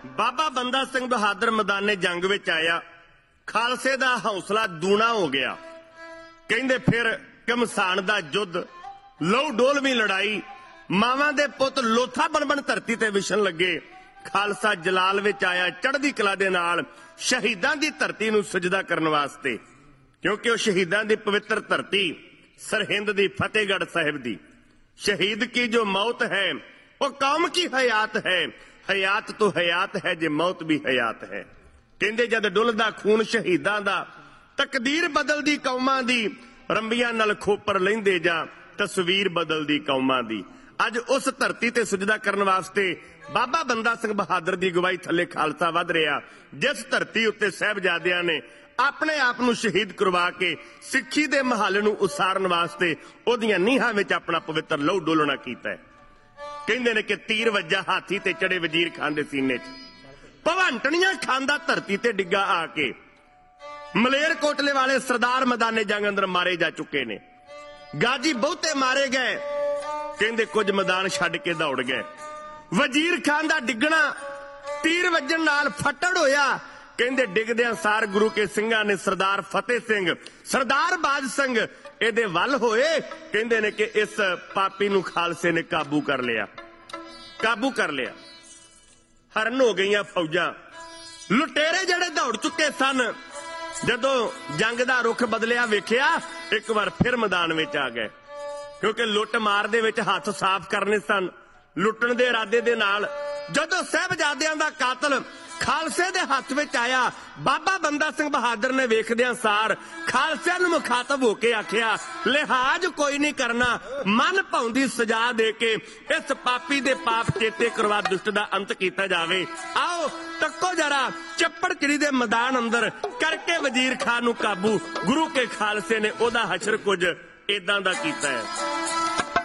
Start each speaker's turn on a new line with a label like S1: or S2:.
S1: ਬਾਬਾ ਬੰਦਾ ਸਿੰਘ ਬਹਾਦਰ ਮੈਦਾਨੇ ਜੰਗ ਵਿੱਚ ਆਇਆ, ਖਾਲਸੇ ਦਾ ਹੌਸਲਾ ਦੂਣਾ ਹੋ ਗਿਆ। ਕਹਿੰਦੇ ਫਿਰ ਘਮਸਾਨ ਦਾ ਯੁੱਧ, ਲਹੂ ਡੋਲਵੀਂ ਲੜਾਈ, ਮਾਵਾਂ ਦੇ ਪੁੱਤ ਲੋਥਾ ਬਣ ਬਣ ਧਰਤੀ ਤੇ ਵਿਛਣ ਲੱਗੇ। ਖਾਲਸਾ ਜਲਾਲ ਵਿੱਚ ਆਇਆ ਚੜ੍ਹਦੀ ਕਲਾ ਦੇ ਨਾਲ ਸ਼ਹੀਦਾਂ ਦੀ ਧਰਤੀ ਨੂੰ ਸਜਦਾ ਕਰਨ ਵਾਸਤੇ, ਕਿਉਂਕਿ ਉਹ ਸ਼ਹੀਦਾਂ ਦੀ ਪਵਿੱਤਰ ਧਰਤੀ ਸਰਹਿੰਦ ਦੀ ਫਤਿਹਗੜ੍ਹ ਸਾਹਿਬ ਦੀ। शहीद की जो मौत है वो कौम की हयात है, हयात तो हयात है जे मौत भी हयात है। कहंदे जद डुलदा खून शहीदां दा, तकदीर बदलदी कौमां दी, रंबियां नाल खोपर लैंदे जा तस्वीर बदलदी कौमां दी। अज उस धरती ते सुजदा करन वास्ते बाबा बंदा सिंह बहादुर दी अगवाई थल्ले खालसा वध रिहा, जिस धरती उत्ते साहिबजादियां ने अपने आप नूं शहीद करवा के सिक्खी दे महल नूं उसारन वास्ते ओदियां नीहां विच अपना पवित्र लहू डोलना कीता है। कहंदे ने कि तीर वज्जा हाथी ते चढ़े वजीर खान दे सीने च, भवंटणियां खांदा धरती ते डिग्गा आके। मलेर कोटले वाले सरदार मैदाने जंग अंदर मारे जा चुके ने, गाजी बहुते मारे गए, कहंदे कुछ मैदान छड्ड के दौड़ गए। वजीर खान दा डिग्गना तीर वजन नाल फटड़ होया। कहंदे डिगदियां सार गुरु के सिंघां ने सरदार फतेह सिंह, सरदार बाज सिंह इहदे वल होए। कहंदे ने कि इस पापी नूं खालसे ने काबू कर लिया, काबू कर लिया। हरन हो गईयां फौजां, लुटेरे जड़े दौड़ चुके सन, जदों जंग दा रुख बदलिया वेखिया, एक बार फिर मैदान विच आ गए, क्योंकि लुट मार दे विच हत्थ साफ करने सन। लुटण दे इरादे दे नाल जदों साहिबजादियां दा कातल खालसे दे हत्थ विच आया, बाबा बंदा सिंह बहादुर ने वेखदियां सार खालसे नूं मुखातब होके आखिया, लिहाज कोई नहीं करना, मन भाउंदी सजा दे के इस पापी दे पाप चेते करवा दुष्ट दा अंत कीता जावे। आओ तक्को जरा चप्पड़चिड़ी दे मैदान अंदर करके वजीर खान नूं काबू। गुरु के खालसे ने ओदा हशर कुछ इदां दा कीता है।